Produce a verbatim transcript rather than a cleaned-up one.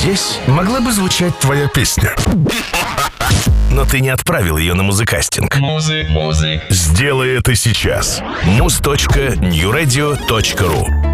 здесь могла бы звучать твоя песня. Но ты не отправил ее на музыкастинг. Музы, музы. Сделай это сейчас. муз точка нью радио точка ру